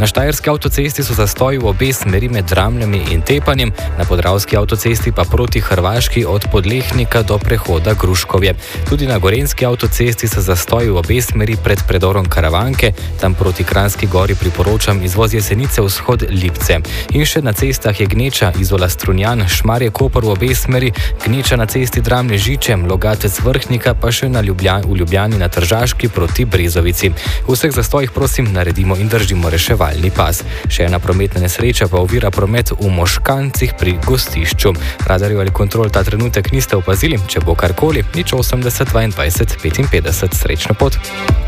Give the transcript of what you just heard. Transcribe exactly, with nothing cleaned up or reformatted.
Na štajerski avtocesti so zastoji v obe smeri med Dramljami in Tepanjem, na podravski avtocesti pa proti Hrvaški od Podlehnika do prehoda Gruškovje. Tudi na gorenjski avtocesti so zastoji v obe smeri pred predorom Karavanke, tam proti Kranjski gori priporočam izvoz Jesenice vzhod Lipce. In še na cestah je gneča Izola Strunjan, Šmarje Koper v obe smeri, gneča na cesti Dramlje Žiče, Logatec Vrhnika pa še na Ljubljan, v Ljubljani na Tržaški proti Brezovici. V vseh zastojih prosim naredimo in držimo reševalni pas. Še ena prometna nesreča pa ovira promet v Moškancih pri Gostišču. Radarjev ali kontrol ta trenutek niste opazili, če bo karkoli, nič osemdeset dvaindvajset petinpetdeset. Srečno pot!